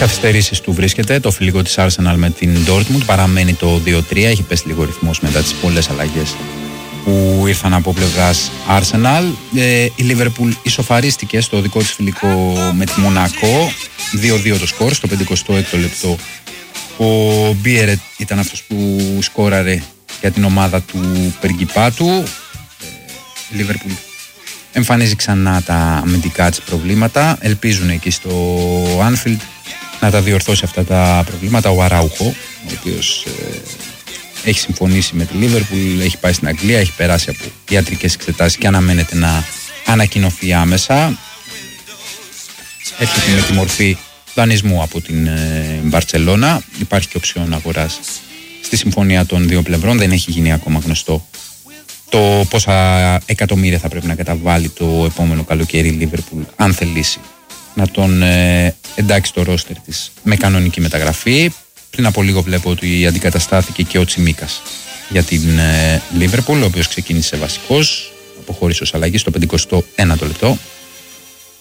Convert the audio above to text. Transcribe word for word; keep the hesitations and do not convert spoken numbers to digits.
καθυστερήσεις του βρίσκεται. Το φιλικό της Arsenal με την Dortmund παραμένει το δύο τρία. Έχει πέσει λίγο ρυθμός μετά τις πολλές αλλαγές που ήρθαν από πλευράς Arsenal. Ε, η Liverpool ισοφαρίστηκε στο δικό της φιλικό με τη Μονακό. δύο δύο το σκορ στο πενηκοστό έκτο λεπτό. Ο Μπίερετ ήταν αυτός που σκόραρε για την ομάδα του Περγκιπάτου. Ε, η Liverpool εμφανίζει ξανά τα αμυντικά της προβλήματα. Ελπίζουν εκεί στο Anfield να τα διορθώσει αυτά τα προβλήματα ο Αράουχο, ο οποίος ε, έχει συμφωνήσει με τη Liverpool, έχει πάει στην Αγγλία, έχει περάσει από ιατρικές εξετάσεις και αναμένεται να ανακοινωθεί άμεσα. Έρχεται με τη μορφή δανεισμού από την Μπαρτσελώνα. Υπάρχει και οψιόν αγοράς στη συμφωνία των δύο πλευρών. Δεν έχει γίνει ακόμα γνωστό το πόσα εκατομμύρια θα πρέπει να καταβάλει το επόμενο καλοκαίρι η Liverpool, αν θελήσει να τον ε, εντάξει στο ρόστερ της με κανονική μεταγραφή. Πριν από λίγο βλέπω ότι αντικαταστάθηκε και ο Τσιμίκας για την ε, Liverpool, ο οποίος ξεκίνησε βασικός, αποχώρησε ως αλλαγή στο πενηκοστό ένατο λεπτό.